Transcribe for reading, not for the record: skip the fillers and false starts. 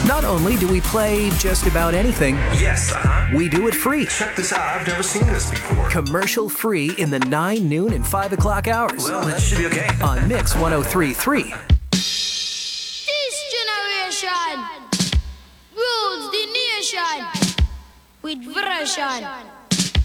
Not only do we play just about anything, Yes, we do it free. Check this out. I've never seen this before. Commercial free in the 9, noon, and 5 o'clock hours. Well, that should be okay. On Mix 103.3. This generation rules the nation with version.